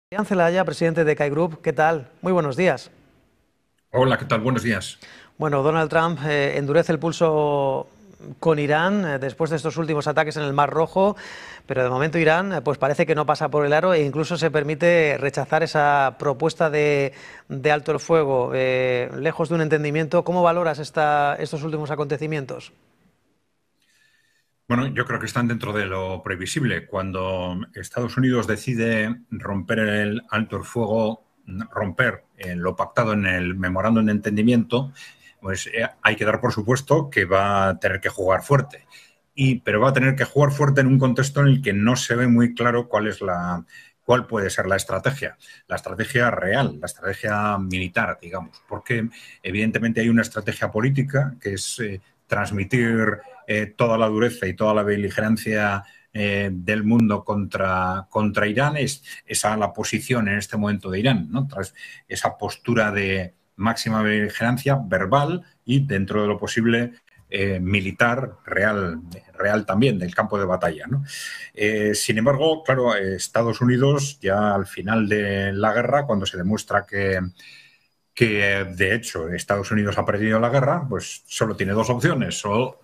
Jan Celaya, presidente de Kai Group, ¿qué tal? Muy buenos días. Hola, ¿qué tal? Buenos días. Bueno, Donald Trump endurece el pulso con Irán después de estos últimos ataques en el Mar Rojo, pero de momento Irán pues parece que no pasa por el aro e incluso se permite rechazar esa propuesta de alto el fuego, lejos de un entendimiento. ¿Cómo valoras estos últimos acontecimientos? Bueno, yo creo que están dentro de lo previsible. Cuando Estados Unidos decide romper el alto el fuego, romper lo pactado en el memorándum de entendimiento, pues hay que dar por supuesto que va a tener que jugar fuerte. Pero va a tener que jugar fuerte en un contexto en el que no se ve muy claro cuál puede ser la estrategia real, la estrategia militar, digamos, porque evidentemente hay una estrategia política que es transmitir toda la dureza y toda la beligerancia del mundo contra Irán. Es esa la posición en este momento de Irán, ¿no? Tras esa postura de máxima beligerancia verbal y, dentro de lo posible, militar real también, del campo de batalla, ¿no? Sin embargo, claro, Estados Unidos ya al final de la guerra, cuando se demuestra que de hecho Estados Unidos ha perdido la guerra, pues solo tiene dos opciones: o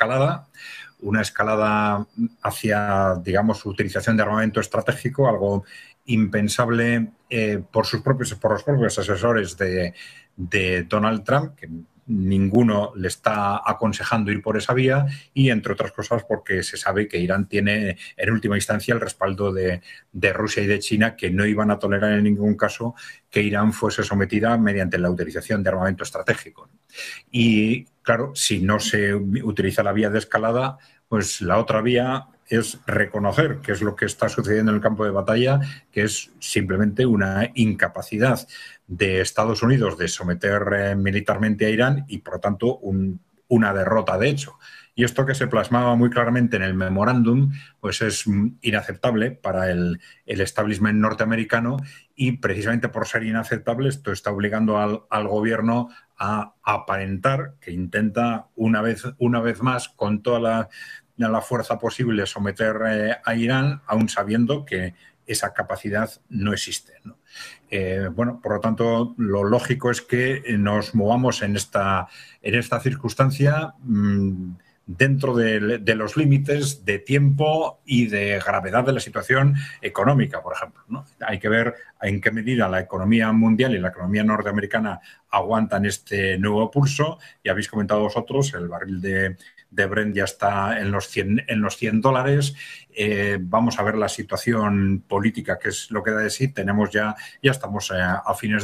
una escalada hacia, digamos, su utilización de armamento estratégico, algo impensable por los propios asesores de Donald Trump, que ninguno le está aconsejando ir por esa vía, y entre otras cosas porque se sabe que Irán tiene en última instancia el respaldo de Rusia y de China, que no iban a tolerar en ningún caso que Irán fuese sometida mediante la utilización de armamento estratégico. Y claro, si no se utiliza la vía de escalada, pues la otra vía es reconocer qué es lo que está sucediendo en el campo de batalla, que es simplemente una incapacidad de Estados Unidos de someter militarmente a Irán y, por lo tanto, una derrota de hecho. Y esto, que se plasmaba muy claramente en el memorándum, pues es inaceptable para el establishment norteamericano, y precisamente por ser inaceptable esto está obligando al gobierno a aparentar que intenta una vez más, con toda la fuerza posible, someter a Irán, aún sabiendo que esa capacidad no existe, ¿no? Bueno, por lo tanto, lo lógico es que nos movamos en esta circunstancia dentro de los límites de tiempo y de gravedad de la situación económica, por ejemplo, ¿no? Hay que ver en qué medida la economía mundial y la economía norteamericana aguantan este nuevo pulso. Ya habéis comentado vosotros, el barril de Brent ya está en los $100. Vamos a ver la situación política, que es lo que da de sí. Ya estamos a fines